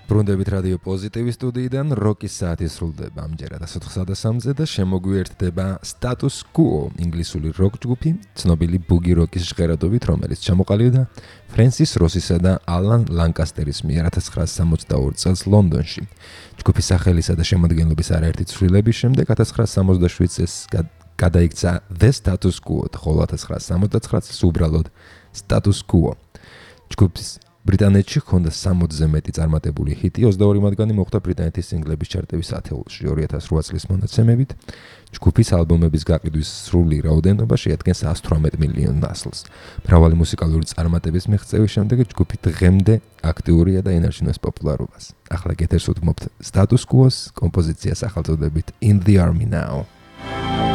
ბრუნდებით რადიო პოზიტივის სტუდიიდან როკის საათი სრულდება ამჯერად 4:03-ზე და შემოგვიერთდება Status Quo ინგლისური როკ ჯგუფი, ცნობილი ბუგი როკის ჟღერადობით, რომელიც ჩამოყალიბდა ფრენსის როსისა და ალან ლანკასტერის მიერ 1962 წელს ლონდონში. ჯგუფის სახელისა და შემადგენლობის არაერთი ცვლილების შემდეგ 1967 წელს გადაიქცა The Status Quo, ხოლო 1979 წელს უბრალოდ Status Quo. ჯგუფის ბრიტანეთში ჰქონდა 60-ზე მეტი წარმატებული ჰიტი, 22 მათგანი მოხვდა ბრიტანეთის სინგლების ჩარტების ათეულში. 2008 წლის მონაცემებით ჯგუფის ალბომების გაყიდვის სრული რაოდენობა შეადგენს 118 მილიონ ნასლს. მრავალი მუსიკალური წარმატების მიღწევის შემდეგ ჯგუფი დღემდე აქტიურია და ინარჩუნებს პოპულარობას. ახლა გეთერს უთმობთ Status Quo-ს კომპოზიციას სახელწოდებით In the Army Now.